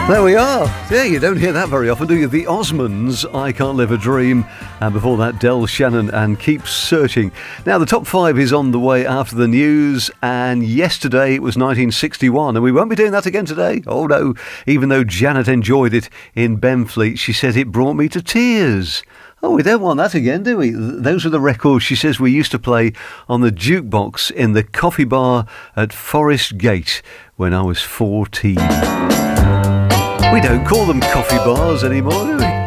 There we are. Yeah, you don't hear that very often, do you? The Osmonds, I Can't Live a Dream. And before that, Del Shannon and Keep Searching. Now, the top 5 is on the way after the news. And yesterday it was 1961. And we won't be doing that again today. Oh, no. Even though Janet enjoyed it in Benfleet, she said it brought me to tears. Oh, we don't want that again, do we? Those are the records she says we used to play on the jukebox in the coffee bar at Forest Gate when I was 14. We don't call them coffee bars anymore, do we?